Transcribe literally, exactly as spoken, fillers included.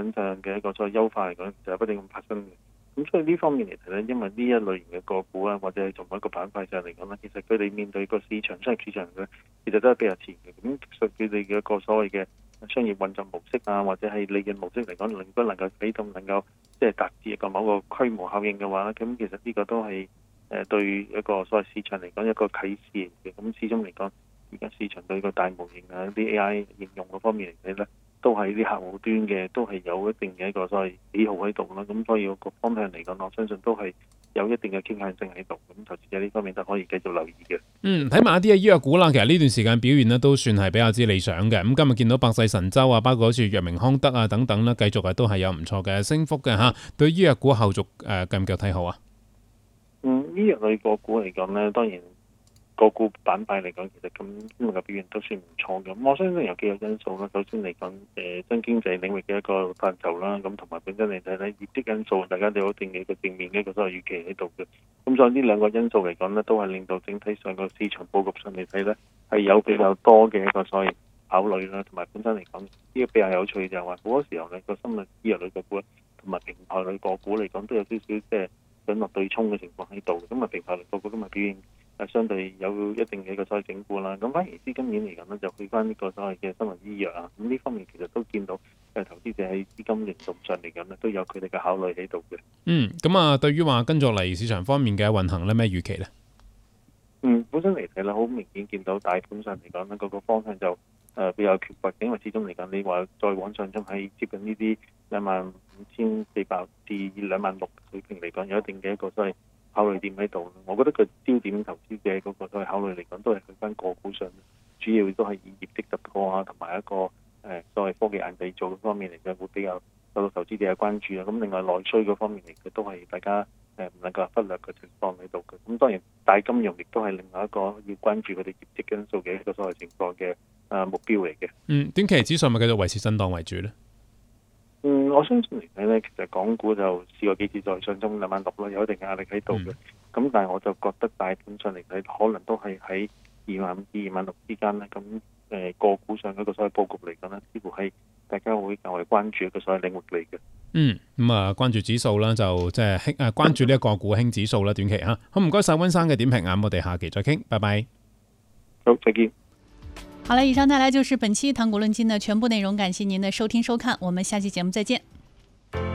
品上嘅一個所謂優化嚟講，就係不斷咁發生嘅。咁所以呢方面嚟睇咧，因為呢一類型嘅個股啊，或者係從一個板塊上嚟講咧，其實佢哋面對個市場商業市場咧，其實都係比較前嘅。咁其實佢哋嘅一個所謂嘅商業運作模式啊，或者係利潤模式嚟講，能不能夠俾到能夠即係達至一個某個規模效應嘅話咧，咁其實呢個都係誒對一個所謂市場嚟講一個啟示嚟嘅。咁始終嚟講，而家市場對個大模型啊、啲 A I 應用嗰方面嚟睇咧，都係啲客戶端嘅，都係有一定嘅一個所謂喜好喺度啦。咁所以個方向嚟講，我相信都係有一定嘅傾向性喺度。咁投資者呢方面都可以繼續留意嘅。 嗯，睇埋一啲嘅醫藥股啦，其實呢段時間表現咧都算係比較之理想嘅。咁今日見到百世神州啊，包括好似藥明康德啊等等啦，繼續係都係有唔錯嘅升幅嘅嚇。對醫藥股後續誒繼唔繼續睇好啊？ 嗯，醫藥類個股嚟講咧，當然個股板塊嚟講，其實今今日嘅表現都算唔錯嘅。我相信有幾個因素啦。首先嚟講，誒新經濟領域嘅一個範疇啦，咁同埋本身嚟睇咧業績因素，大家都有一定嘅一個正面嘅一個所謂預期喺度嘅。咁所以呢兩個因素嚟講咧，都係令到整體上個市場佈局上嚟睇咧，係有比較多嘅一個所謂考慮啦。同埋本身嚟講，呢個比較有趣就係話，好多時候咧個生物醫藥類個股同埋平台類個股嚟講，都有少少即係想落對沖嘅情況喺度。咁啊，平台類個股今日表現誒相對有一定嘅一個所謂整固啦，咁反而資金面嚟講咧，就去翻呢個所謂嘅生物醫藥啊，咁呢方面其實都見到誒投資者喺資金流動上嚟講咧，都有佢哋嘅考慮喺度嘅。 嗯，咁啊，對於話跟住嚟市場方面嘅運行咧，咩預期咧？ 嗯，本身嚟睇咧，好明顯見到大盤上嚟講咧，嗰個方向就誒比較缺乏嘅，因為始終嚟講，你話再往上衝喺接近呢啲兩萬五千四百至兩萬六水平嚟講，有一定嘅一個所謂考慮點喺度。我覺得個焦點投資者嗰個所謂考慮嚟講，都係去翻個股上，主要都係以業績突破啊，同埋一個誒、呃、所謂科技硬製造方面嚟講，會比較受到投資者嘅關注啊。咁另外內需嗰方面嚟嘅，都係大家誒唔能夠忽略嘅情況喺度嘅。咁當然大金融亦都係另外一個要關注佢哋業績因素嘅一個所謂情況嘅誒目標嚟嘅。 嗯，短期指數咪繼續維持震盪為主咧？ 嗯，我相信嚟睇咧，其實港股就試過幾次再上中兩萬六啦，有一定嘅壓力喺度嘅。咁、嗯、但係我就覺得大盤上嚟睇，可能都係喺二萬五至二萬六之間咧。咁誒個股上嗰個所謂佈局嚟講咧，似乎係大家會較為關注一個所謂領域嚟嘅。 嗯，咁啊關注指數啦，就即係興誒關注呢一個股興指數啦，短期嚇。好，唔該晒溫生嘅點評啊，我哋下期再傾，拜拜。 好，再見。 好了，以上帶來就是本期談股論金的全部內容，感謝您的收聽收看，我們下期節目再見。